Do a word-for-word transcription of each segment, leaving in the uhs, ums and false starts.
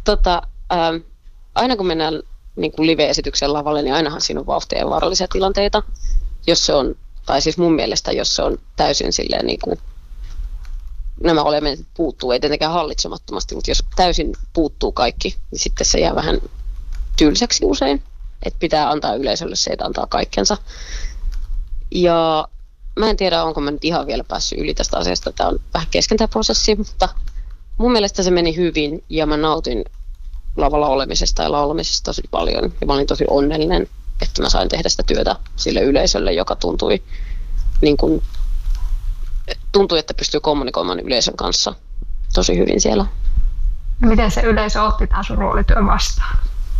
tota, ähm, aina kun mennään niin kuin live-esityksen lavalle, niin ainahan siinä on vauhtia ja vaarallisia tilanteita, jos se on, tai siis mun mielestä, jos se on täysin silleen niin kuin nämä elementit puuttuu, ei tietenkään hallitsemattomasti, mutta jos täysin puuttuu kaikki, niin sitten se jää vähän tylsäksi usein, että pitää antaa yleisölle se, että antaa kaikkensa. Ja mä en tiedä, onko mä nyt ihan vielä päässyt yli tästä asiasta, tämä on vähän kesken tämä prosessi, mutta mun mielestä se meni hyvin ja mä nautin lavalla olemisesta ja laulamisesta tosi paljon ja mä olin tosi onnellinen, että mä sain tehdä sitä työtä sille yleisölle, joka tuntui niin kuin tuntui, että pystyy kommunikoimaan yleisön kanssa tosi hyvin siellä. Miten se yleisö otti tämän sun roolityön vastaan?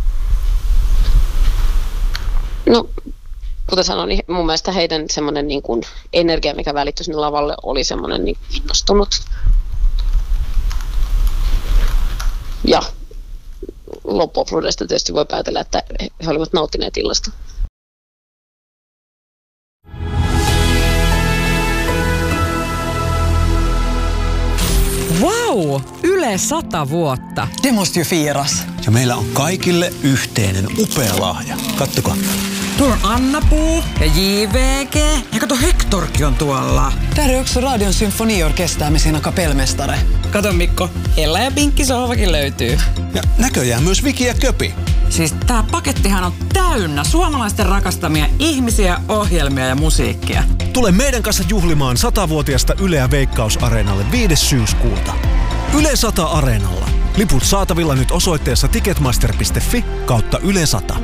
No, kuten sanoin, niin mun mielestä heidän semmoinen niin kuin energia, mikä välittyi sinne lavalle, oli semmoinen niin innostunut. Ja loppuopluudesta tietysti voi päätellä, että he olivat nauttineet illasta. Wow! Yle sata vuotta. Det måste ju firas. Ja meillä on kaikille yhteinen upea lahja. Kattokaa. Tuolla on Anna-Puu ja J V G. Ja kato, Hectorkin on tuolla. Där är också Radion symfoniorkester med sina kapellmästare. Kato Mikko, Ella ja Pinkki sohvakin löytyy. Ja näköjään myös Viki ja Köpi. Siis tää pakettihan on täynnä suomalaisten rakastamia ihmisiä, ohjelmia ja musiikkia. Tule meidän kanssa juhlimaan satavuotiasta Yleä Veikkaus-areenalle viides syyskuuta. Yle sata Areenalla. Liput saatavilla nyt osoitteessa ticketmaster piste fi kautta Yle sata.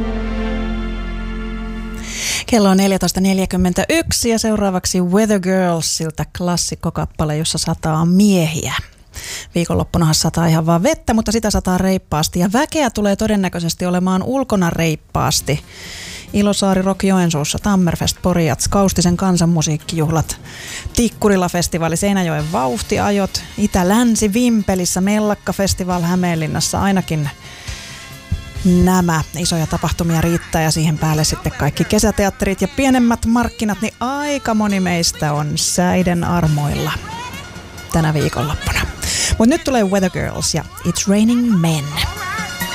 Kello on neljätoista neljäkymmentäyksi ja seuraavaksi Weather Girlsilta klassikkokappale, jossa sataa miehiä. Viikonloppunahan sataa ihan vaan vettä, mutta sitä sataa reippaasti ja väkeä tulee todennäköisesti olemaan ulkona reippaasti. Ilosaari Rock Joensuussa, Tammerfest Porijats, Kaustisen kansanmusiikkijuhlat, Tikkurila-festivaali, Seinäjoen vauhtiajot, Itä-Länsi Vimpelissä, Mellakka-festival Hämeenlinnassa, ainakin nämä isoja tapahtumia riittää ja siihen päälle sitten kaikki kesäteatterit ja pienemmät markkinat, niin aika moni meistä on säiden armoilla tänä viikonloppuna. Mutta nyt tulee Weather Girls ja It's Raining Men.